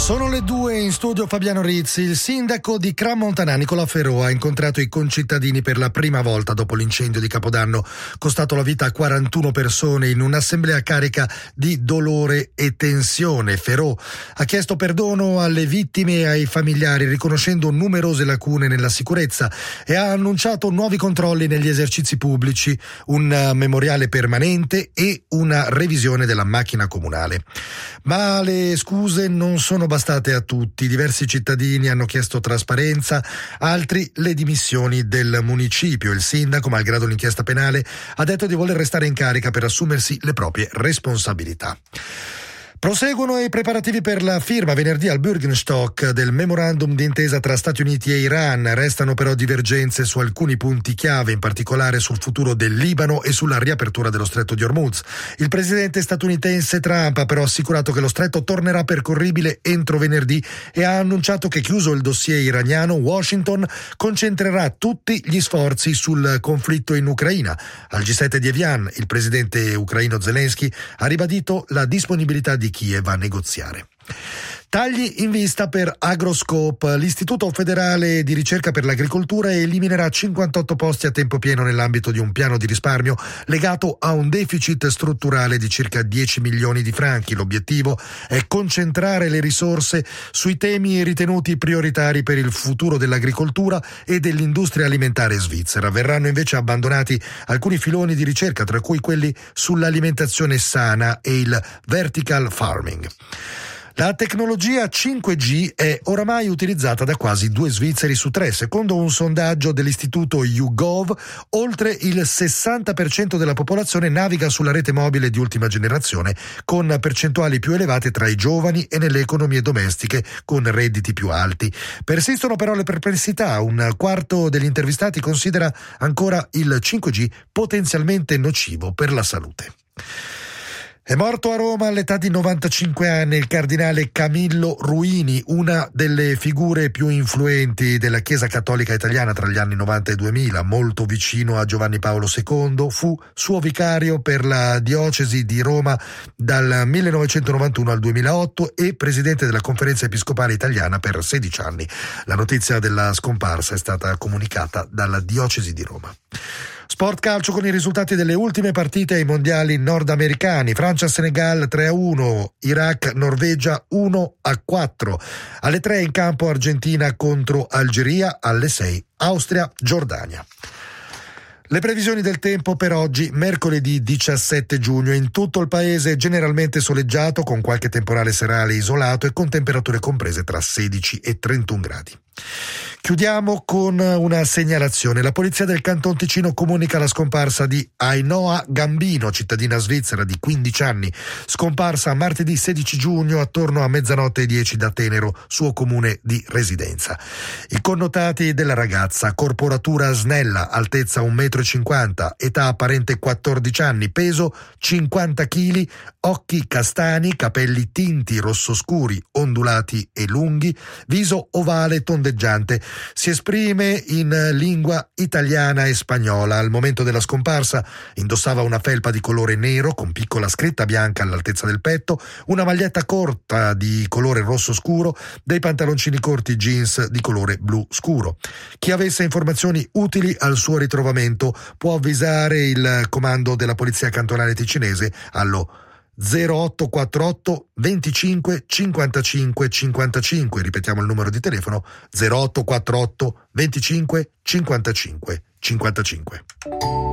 Sono le 2 in studio Fabiano Rizzi. Il sindaco di Crans-Montana, Nicola Ferrò, ha incontrato i concittadini per la prima volta dopo l'incendio di Capodanno, costato la vita a 41 persone in un'assemblea carica di dolore e tensione. Ferrò ha chiesto perdono alle vittime e ai familiari, riconoscendo numerose lacune nella sicurezza, e ha annunciato nuovi controlli negli esercizi pubblici, un memoriale permanente e una revisione della macchina comunale. Ma le scuse non sono bastate a tutti. Diversi cittadini hanno chiesto trasparenza, altri le dimissioni del municipio. Il sindaco, malgrado l'inchiesta penale, ha detto di voler restare in carica per assumersi le proprie responsabilità. Proseguono i preparativi per la firma venerdì al Bürgenstock del memorandum d'intesa tra Stati Uniti e Iran. Restano però divergenze su alcuni punti chiave, in particolare sul futuro del Libano e sulla riapertura dello stretto di Hormuz. Il presidente statunitense Trump ha però assicurato che lo stretto tornerà percorribile entro venerdì e ha annunciato che, chiuso il dossier iraniano, Washington concentrerà tutti gli sforzi sul conflitto in Ucraina. Al G7 di Evian, il presidente ucraino Zelensky ha ribadito la disponibilità di Kiev a negoziare. Tagli in vista per Agroscope. L'Istituto Federale di Ricerca per l'Agricoltura eliminerà 58 posti a tempo pieno nell'ambito di un piano di risparmio legato a un deficit strutturale di circa 10 milioni di franchi. L'obiettivo è concentrare le risorse sui temi ritenuti prioritari per il futuro dell'agricoltura e dell'industria alimentare svizzera. Verranno invece abbandonati alcuni filoni di ricerca, tra cui quelli sull'alimentazione sana e il vertical farming. La tecnologia 5G è oramai utilizzata da quasi 2 svizzeri su 3. Secondo un sondaggio dell'istituto YouGov, oltre il 60% della popolazione naviga sulla rete mobile di ultima generazione, con percentuali più elevate tra i giovani e nelle economie domestiche con redditi più alti. Persistono però le perplessità. Un quarto degli intervistati considera ancora il 5G potenzialmente nocivo per la salute. È morto a Roma all'età di 95 anni il cardinale Camillo Ruini, una delle figure più influenti della Chiesa Cattolica Italiana tra gli anni 90 e 2000, molto vicino a Giovanni Paolo II. Fu suo vicario per la diocesi di Roma dal 1991 al 2008 e presidente della Conferenza Episcopale Italiana per 16 anni. La notizia della scomparsa è stata comunicata dalla diocesi di Roma. Sport calcio con i risultati delle ultime partite ai mondiali nordamericani. Francia-Senegal 3-1, Iraq-Norvegia 1-4. Alle 3 in campo Argentina contro Algeria, alle 6 Austria-Giordania. Le previsioni del tempo per oggi, mercoledì 17 giugno, in tutto il paese generalmente soleggiato, con qualche temporale serale isolato e con temperature comprese tra 16 e 31 gradi. Chiudiamo con una segnalazione. La polizia del Canton Ticino comunica la scomparsa di Ainhoa Gambino, cittadina svizzera di 15 anni, scomparsa martedì 16 giugno attorno a 00:10 da Tenero, suo comune di residenza. I connotati della ragazza: corporatura snella, altezza 1,50 m, età apparente 14 anni, peso 50 kg, occhi castani, capelli tinti rosso scuri, ondulati e lunghi, viso ovale tondeggiante. Si esprime in lingua italiana e spagnola. Al momento della scomparsa indossava una felpa di colore nero con piccola scritta bianca all'altezza del petto, una maglietta corta di colore rosso scuro, dei pantaloncini corti jeans di colore blu scuro. Chi avesse informazioni utili al suo ritrovamento può avvisare il comando della Polizia Cantonale Ticinese allo 0848 25 55 55. Ripetiamo il numero di telefono: 0848 25 55 55.